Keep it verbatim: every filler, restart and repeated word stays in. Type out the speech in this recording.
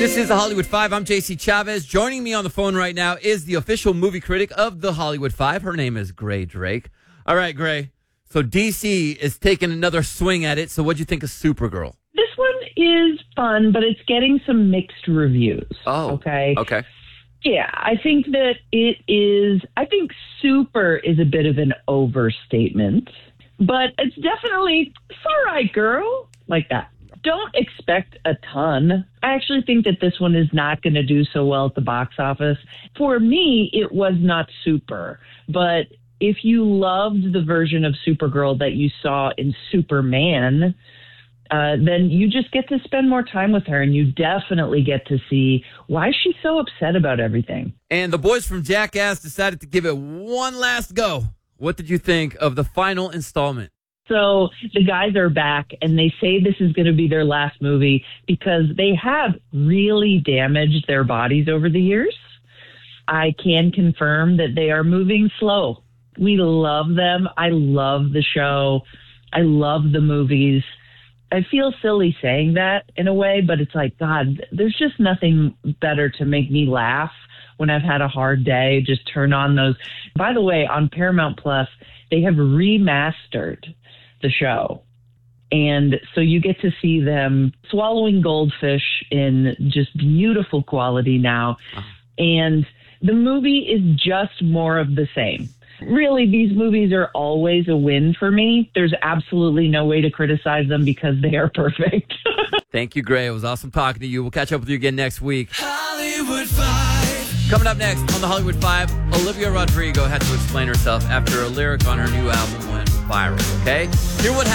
This is the Hollywood Five. I'm J C Chavez. Joining me on the phone right now is the official movie critic of the Hollywood Five. Her name is Gray Drake. All right, Gray. So D C is taking another swing at it. So what'd you think of Supergirl? This one is fun, but it's getting some mixed reviews. Oh, okay. Okay. Yeah, I think that it is, I think super is a bit of an overstatement, but it's definitely, it's all right, girl, like that. Don't expect a ton. I actually think that this one is not going to do so well at the box office. For me, it was not super, but if you loved the version of Supergirl that you saw in Superman, uh, then you just get to spend more time with her, and you definitely get to see why she's so upset about everything. And the boys from Jackass decided to give it one last go. What did you think of the final installment? So the guys are back, and they say this is going to be their last movie because they have really damaged their bodies over the years. I can confirm that they are moving slow. We love them. I love the show. I love the movies. I feel silly saying that in a way, but it's like, God, there's just nothing better to make me laugh when I've had a hard day. Just turn on those. By the way, on Paramount Plus, they have remastered the show. And so you get to see them swallowing goldfish in just beautiful quality now. And the movie is just more of the same. Really, these movies are always a win for me. There's absolutely no way to criticize them because they are perfect. Thank you, Gray. It was awesome talking to you. We'll catch up with you again next week. Hollywood Five. Coming up next on the Hollywood Five, Olivia Rodrigo had to explain herself after a lyric on her new album went viral, okay? Hear what happened.